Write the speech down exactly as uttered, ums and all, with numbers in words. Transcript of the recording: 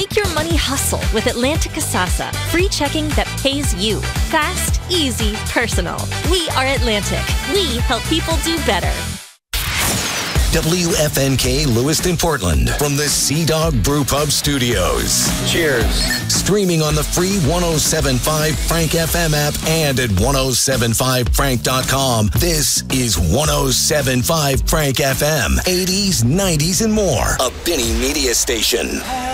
Make your money hustle with Atlantic Kasasa. Free checking that pays you. Fast, easy, personal. We are Atlantic. We help people do better. W F N K Lewiston, Portland, from the Sea Dog Brew Pub Studios. Cheers. Streaming on the free one oh seven point five Frank F M app and at ten seventy-five frank dot com. This is one oh seven point five Frank F M. eighties, nineties, and more. A Benny Media station.